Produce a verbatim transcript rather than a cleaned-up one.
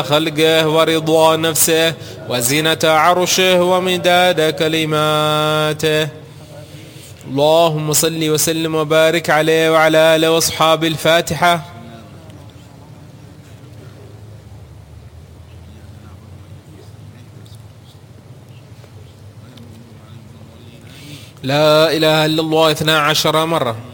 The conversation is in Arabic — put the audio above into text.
خلقه ورضا نفسه وزينة عرشه ومداد كلماته. اللهم صل وسلم وبارك عليه وعلى آله وأصحاب الفاتحة. لا إله إلا الله اثنا عشر مرة.